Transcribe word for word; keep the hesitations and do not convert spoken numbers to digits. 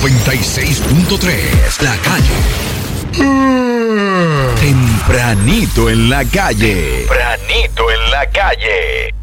noventa y seis punto tres, La Calle. Tempranito en la calle. Tempranito en la calle.